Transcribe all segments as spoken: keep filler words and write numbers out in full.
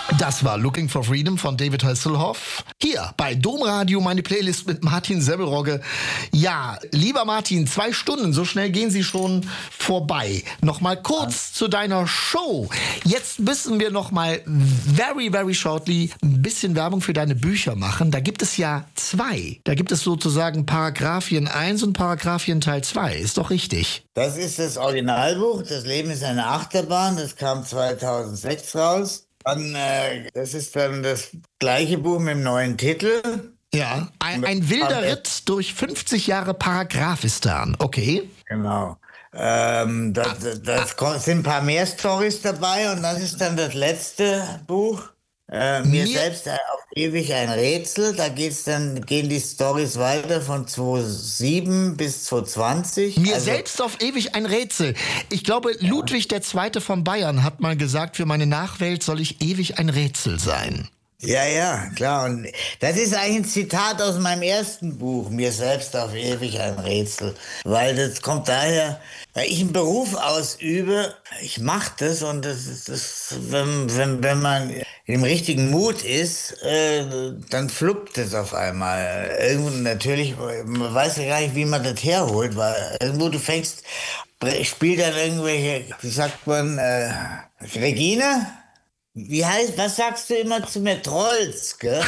Das war Looking for Freedom von David Hasselhoff. Hier bei Domradio meine Playlist mit Martin Semmelrogge. Ja, lieber Martin, zwei Stunden, so schnell gehen sie schon vorbei. Nochmal kurz zu deiner Show. Jetzt müssen wir nochmal very, very shortly ein bisschen Werbung für deine Bücher machen. Da gibt es ja zwei. Da gibt es sozusagen Paragraphien eins und Paragraphien Teil zwei. Ist doch richtig? Das ist das Originalbuch. Das Leben ist eine Achterbahn. Das kam zweitausendsechs raus. Dann, äh, das ist dann das gleiche Buch mit dem neuen Titel. Ja, ein, ein wilder Ritt durch fünfzig Jahre Paragraphistan. Okay. Genau. Ähm, das, das, das sind ein paar mehr Storys dabei und das ist dann das letzte Buch. Äh, mir, mir selbst auf ewig ein Rätsel. Da geht's dann, gehen die Storys weiter von zweitausendsieben bis zweitausendzwanzig. Mir also, selbst auf ewig ein Rätsel. Ich glaube, Ludwig der Zweite von Bayern hat mal gesagt, für meine Nachwelt soll ich ewig ein Rätsel sein. Ja, ja, klar. Und das ist eigentlich ein Zitat aus meinem ersten Buch, Mir selbst auf ewig ein Rätsel. Weil das kommt daher, weil ich einen Beruf ausübe, ich mache das und das ist, das, wenn, wenn, wenn man im richtigen Mut ist, äh, dann fluppt es auf einmal. Irgendwo natürlich, man weiß ja gar nicht, wie man das herholt, weil irgendwo du fängst, spielt dann irgendwelche, wie sagt man, äh, Regine? Wie heißt, was sagst du immer zu mir? Trolls, gell?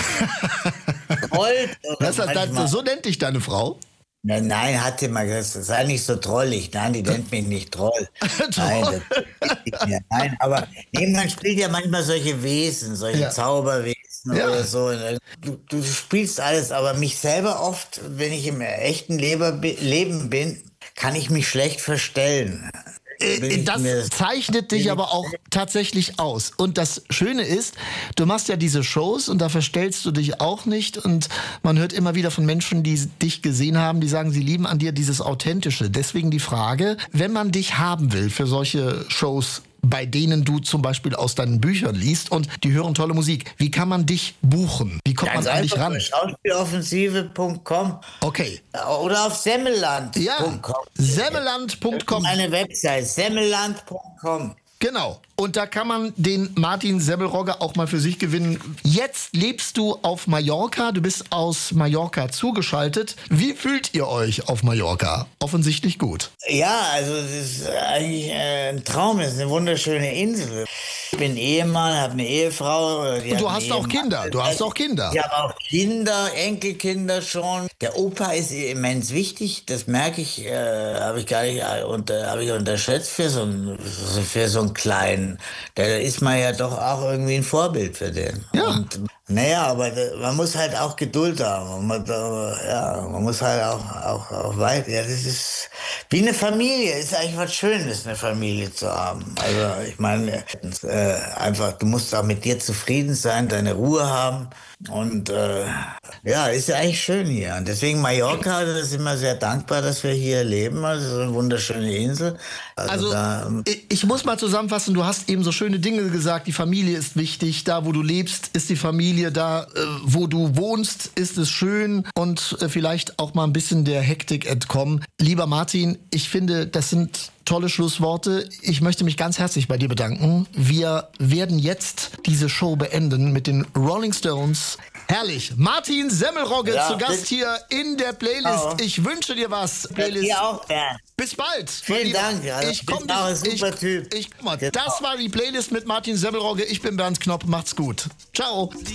Trolls. Das hat, das, so nennt dich deine Frau? Nein, nein, hat sie mal gesagt, sei nicht so trollig. Nein, die nennt mich nicht Troll. Nein, das nicht mehr. Nein, aber nee, man spielt ja manchmal solche Wesen, solche ja. Zauberwesen ja. oder so. Du, du spielst alles, aber mich selber oft, wenn ich im echten Leber, Leben bin, kann ich mich schlecht verstellen. Das zeichnet dich aber auch tatsächlich aus. Und das Schöne ist, du machst ja diese Shows und da verstellst du dich auch nicht. Und man hört immer wieder von Menschen, die dich gesehen haben, die sagen, sie lieben an dir dieses Authentische. Deswegen die Frage, wenn man dich haben will für solche Shows, bei denen du zum Beispiel aus deinen Büchern liest und die hören tolle Musik. Wie kann man dich buchen? Wie kommt Ganz man an dich ran? Schauspieloffensive Punkt com. Okay. Oder auf semmeland Punkt com. Ja, semmeland Punkt com. Meine Website, semmeland Punkt com. Genau. Und da kann man den Martin Semmelrogge auch mal für sich gewinnen. Jetzt lebst du auf Mallorca. Du bist aus Mallorca zugeschaltet. Wie fühlt ihr euch auf Mallorca? Offensichtlich gut. Ja, also es ist eigentlich ein Traum. Es ist eine wunderschöne Insel. Ich bin Ehemann, habe eine Ehefrau. Und du hast auch Kinder. Du hast auch Kinder. Ich habe auch Kinder, Enkelkinder schon. Der Opa ist immens wichtig. Das merke ich, äh, habe ich gar nicht unter, habe ich unterschätzt für so einen, für so einen kleinen. Da ist man ja doch auch irgendwie ein Vorbild für den. Ja. Und, naja, aber man muss halt auch Geduld haben. Man, ja, man muss halt auch, auch, auch weit. Ja, das ist wie eine Familie. Ist eigentlich was Schönes, eine Familie zu haben. Also ich meine, äh, einfach, du musst auch mit dir zufrieden sein, deine Ruhe haben. Und äh, ja, ist ja eigentlich schön hier. Und deswegen Mallorca, da sind wir sehr dankbar, dass wir hier leben. Also so eine wunderschöne Insel. Also, also da, ich, ich muss mal zusammenfassen, du hast eben so schöne Dinge gesagt, die Familie ist wichtig, da wo du lebst ist die Familie, da äh, wo du wohnst ist es schön und äh, vielleicht auch mal ein bisschen der Hektik entkommen. Lieber Martin, ich finde, das sind tolle Schlussworte. Ich möchte mich ganz herzlich bei dir bedanken. Wir werden jetzt diese Show beenden mit den Rolling Stones. Herrlich. Martin Semmelrogge ja, zu Gast hier in der Playlist. Auch. Ich wünsche dir was. Playlist. Dir auch, Bernd. Bis bald. Vielen Dank. Ja, ich komme auch ein super ich, Typ. Ich, ich, das war die Playlist mit Martin Semmelrogge. Ich bin Bernd Knopp. Macht's gut. Ciao.